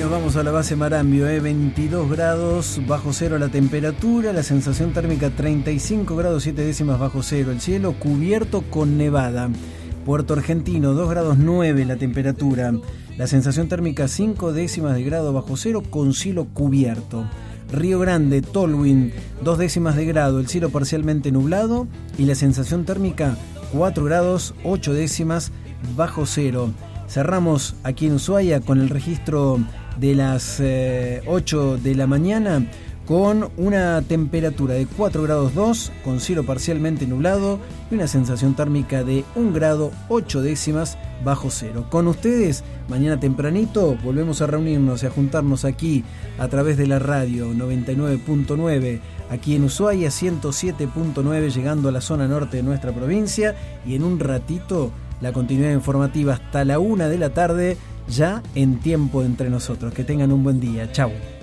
nos vamos a la base Marambio, 22 grados bajo cero la temperatura, la sensación térmica 35 grados 7 décimas bajo cero, el cielo cubierto con nevada. Puerto Argentino, 2 grados 9 la temperatura, la sensación térmica 5 décimas de grado bajo cero con cielo cubierto. Río Grande, Tolwyn, 2 décimas de grado, el cielo parcialmente nublado y la sensación térmica 4 grados 8 décimas bajo cero. Cerramos aquí en Ushuaia con el registro de las 8 de la mañana con una temperatura de 4 grados 2 con cielo parcialmente nublado y una sensación térmica de 1 grado 8 décimas bajo cero. Con ustedes, mañana tempranito volvemos a reunirnos y a juntarnos aquí a través de la radio 99.9, aquí en Ushuaia 107.9, llegando a la zona norte de nuestra provincia, y en un ratito la continuidad informativa hasta la 1 de la tarde, ya en Tiempo de Entre Nosotros. Que tengan un buen día. Chau.